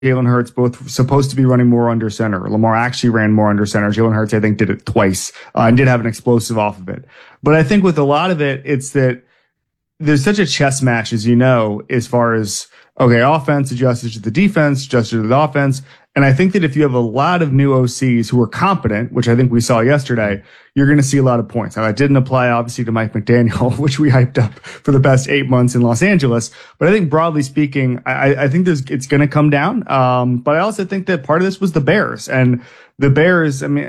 Jalen Hurts both supposed to be running more under center. Lamar actually ran more under center. Jalen Hurts, I think, did it twice and did have an explosive off of it. But I think with a lot of it, it's that there's such a chess match, as you know, as far as, okay, offense adjusted to the defense, adjusted to the offense. And I think that if you have a lot of new OCs who are competent, which I think we saw yesterday, you're going to see a lot of points. Now, that didn't apply, obviously, to Mike McDaniel, which we hyped up for the past 8 months in Los Angeles. But I think, broadly speaking, I think it's going to come down. But I also think that part of this was the Bears. And the Bears, I mean,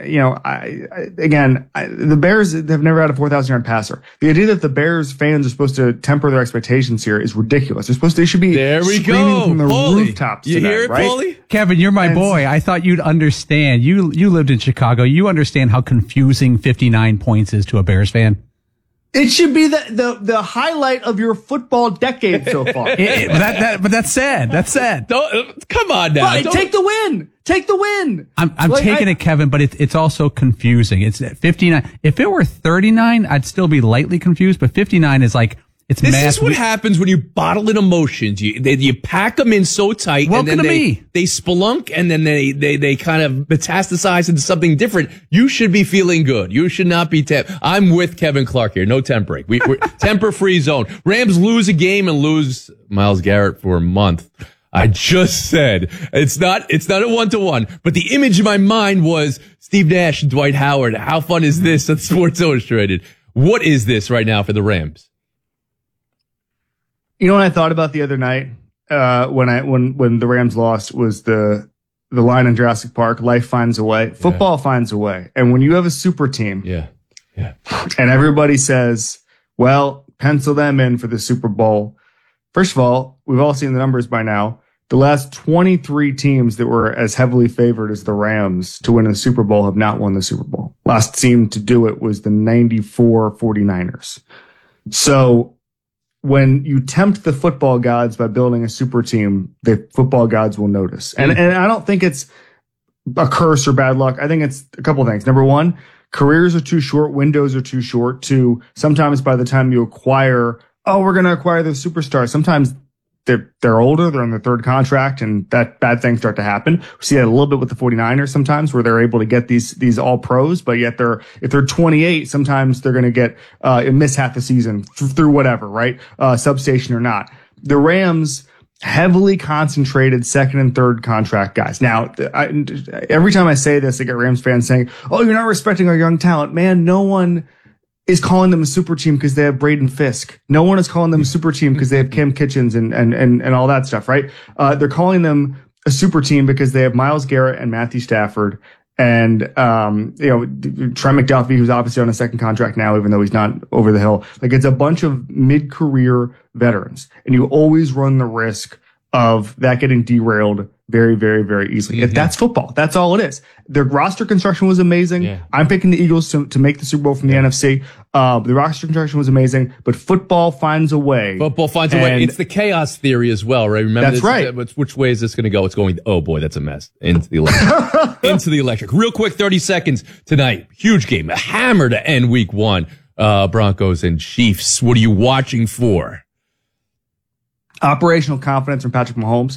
the Bears have never had a 4,000-yard passer. The idea that the Bears fans are supposed to temper their expectations here is ridiculous. They should be screaming from the rooftops you today, hear it, right? Paulie? Kevin, you're my boy. I thought you'd understand. You lived in Chicago. You understand how confusing 59 points is to a Bears fan. It should be the highlight of your football decade so far. But that's sad. That's sad. Come on now. Right, take the win. Take the win. I'm taking it, Kevin, but it's also confusing. It's 59. If it were 39, I'd still be lightly confused, but 59 is like, it's this mass. is what happens when you bottle in emotions. You pack them in so tight, Welcome and then to me. they spelunk, and then they kind of metastasize into something different. You should be feeling good. You should not be I'm with Kevin Clark here. No tempering. We're temper-free zone. Rams lose a game and lose Myles Garrett for a month. I just said it's not a 1-to-1, but the image in my mind was Steve Nash and Dwight Howard. How fun is this at Sports Illustrated? What is this right now for the Rams? You know what I thought about the other night when the Rams lost was the line in Jurassic Park. Life finds a way. Football finds a way. And when you have a super team, and everybody says, "Well, pencil them in for the Super Bowl." First of all, we've all seen the numbers by now. The last 23 teams that were as heavily favored as the Rams to win the Super Bowl have not won the Super Bowl. Last team to do it was the 94 49ers. So when you tempt the football gods by building a super team, the football gods will notice. And I don't think it's a curse or bad luck. I think it's a couple of things. Number one, careers are too short. Windows are too short. Two, sometimes by the time you acquire, we're going to acquire the superstar. Sometimes they're older, they're on their third contract, and that bad things start to happen. We see that a little bit with the 49ers sometimes, where they're able to get these all pros, but yet if they're 28, sometimes they're going to get miss half the season through whatever, right? Substation or not. The Rams heavily concentrated second and third contract guys. Now, every time I say this, I get Rams fans saying, "Oh, you're not respecting our young talent." Man, no one is calling them a super team because they have Braden Fisk. No one is calling them a super team because they have Cam Kitchens and all that stuff, right? They're calling them a super team because they have Myles Garrett and Matthew Stafford and, Trent McDuffie, who's obviously on a second contract now, even though he's not over the hill. Like, it's a bunch of mid-career veterans, and you always run the risk of that getting derailed very, very, very easily. Mm-hmm. That's football. That's all it is. Their roster construction was amazing. Yeah. I'm picking the Eagles to make the Super Bowl from the NFC. The roster construction was amazing, but football finds a way. Football finds a way. It's the chaos theory as well, right? Remember that's right. Which way is this going to go? It's going, oh boy, that's a mess. Into the electric. Into the electric. Real quick, 30 seconds tonight. Huge game. A hammer to end week one. Broncos and Chiefs. What are you watching for? Operational confidence from Patrick Mahomes.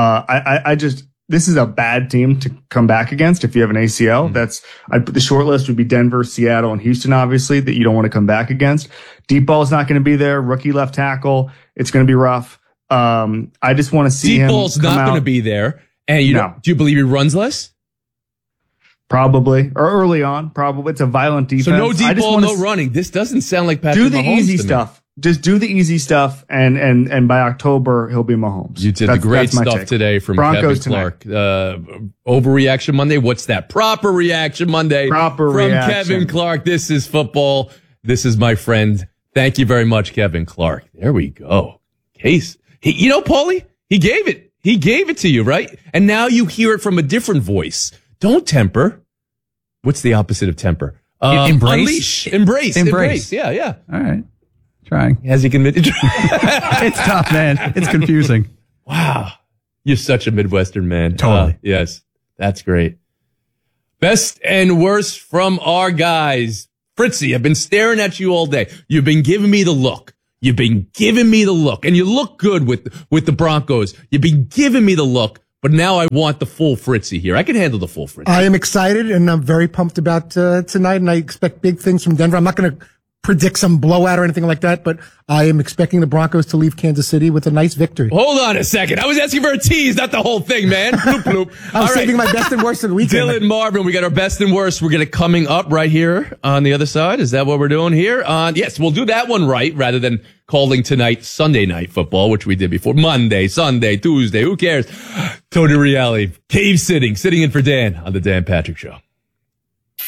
This is a bad team to come back against if you have an ACL. Mm-hmm. The short list would be Denver, Seattle, and Houston, obviously, that you don't want to come back against. Deep ball's not going to be there. Rookie left tackle. It's going to be rough. I just want to see him. Deep ball's not going to be there. And do you believe he runs less? Probably. Or early on, probably. It's a violent defense. So no deep ball, no running. This doesn't sound like Patrick Mahomes. Do the easy stuff. Just do the easy stuff, and by October, he'll be Mahomes. You did the great stuff today from Broncos Kevin Clark. Overreaction Monday. What's that? Proper Reaction Monday. From Kevin Clark. This is football. This is my friend. Thank you very much, Kevin Clark. There we go. Case. Paulie, he gave it. He gave it to you, right? And now you hear it from a different voice. Don't temper. What's the opposite of temper? Embrace. Embrace. Yeah. All right. Trying. Has he committed? It's tough, man. It's confusing. Wow. You're such a Midwestern man. Totally. Yes. That's great. Best and worst from our guys. Fritzy, I've been staring at you all day. You've been giving me the look. And you look good with the Broncos. You've been giving me the look, But now I want the full Fritzy here. I can handle the full Fritzy. I am excited, and I'm very pumped about tonight, and I expect big things from Denver. I'm not going to predict some blowout or anything like that, but I am expecting the Broncos to leave Kansas City with a nice victory. Hold on a second. I was asking for a tease, not the whole thing, man. Bloop, bloop. I'm saving my best and worst of the weekend. Dylan Marvin, we got our best and worst. We're going to coming up right here on the other side. Is that what we're doing here? Yes, we'll do that one right rather than calling tonight Sunday Night Football, which we did before. Monday, Sunday, Tuesday. Who cares? Tony Reali, cave sitting in for Dan on the Dan Patrick Show.